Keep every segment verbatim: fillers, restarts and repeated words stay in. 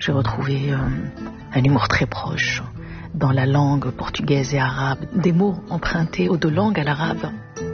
J'ai retrouvé euh, un humour très proche dans la langue portugaise et arabe, des mots empruntés aux deux langues à l'arabe.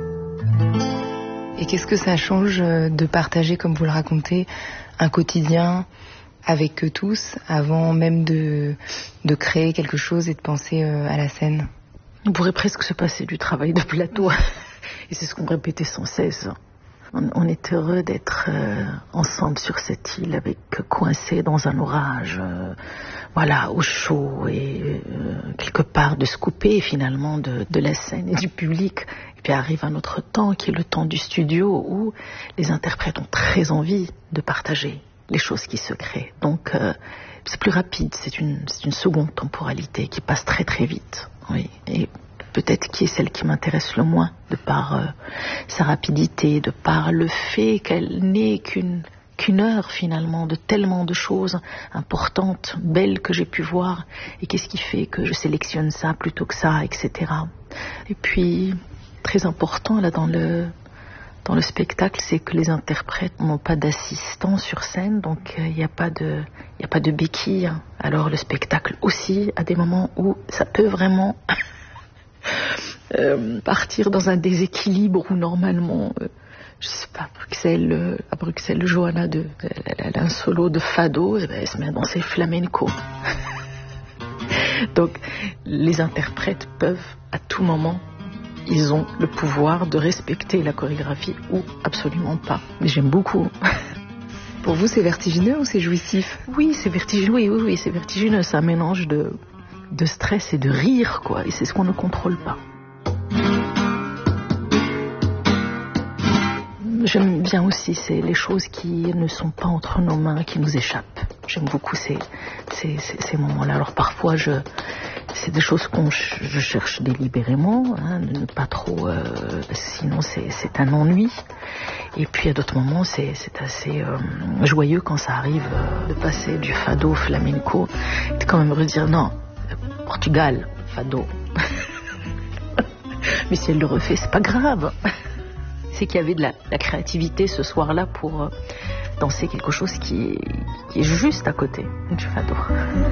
Et qu'est-ce que ça change de partager, comme vous le racontez, un quotidien avec eux tous, avant même de, de créer quelque chose et de penser à la scène? Il pourrait presque se passer du travail de plateau. Et c'est ce qu'on répétait sans cesse. On, on est heureux d'être euh, ensemble sur cette île, avec coincés dans un orage, euh, voilà, au chaud, et euh, quelque part de se couper finalement de, de la scène et du public. Et puis arrive un autre temps qui est le temps du studio, où les interprètes ont très envie de partager les choses qui se créent. Donc euh, c'est plus rapide, c'est une, c'est une seconde temporalité qui passe très très vite. Oui. Et peut-être qui est celle qui m'intéresse le moins, de par euh, sa rapidité, de par le fait qu'elle n'est qu'une, qu'une heure finalement de tellement de choses importantes, belles que j'ai pu voir. Et qu'est-ce qui fait que je sélectionne ça plutôt que ça, et cetera. Et puis, très important là dans le... Dans le spectacle, c'est que les interprètes n'ont pas d'assistant sur scène, donc il euh, n'y a pas de, il y a pas de béquille. Alors le spectacle aussi, à des moments où ça peut vraiment euh, partir dans un déséquilibre où normalement, euh, je sais pas, à Bruxelles, euh, à Bruxelles, Johanna, de, elle, elle a un solo de fado, et ben, elle se met à danser flamenco. Donc les interprètes peuvent à tout moment, ils ont le pouvoir de respecter la chorégraphie ou absolument pas. Mais j'aime beaucoup. Pour vous, c'est vertigineux ou c'est jouissif? Oui, c'est vertigineux. Oui, oui, oui, c'est vertigineux. C'est un mélange de, de stress et de rire, quoi. Et c'est ce qu'on ne contrôle pas. J'aime bien aussi, c'est les choses qui ne sont pas entre nos mains, qui nous échappent. J'aime beaucoup ces, ces, ces, ces moments-là. Alors parfois, je... c'est des choses que je cherche délibérément, hein, de ne pas trop, euh, sinon c'est, c'est un ennui. Et puis à d'autres moments, c'est, c'est assez euh, joyeux quand ça arrive euh, de passer du fado au flamenco. Et quand même de dire non, Portugal, fado. Mais si elle le refait, c'est pas grave. C'est qu'il y avait de la, la créativité ce soir-là pour euh, danser quelque chose qui est, qui est juste à côté du fado.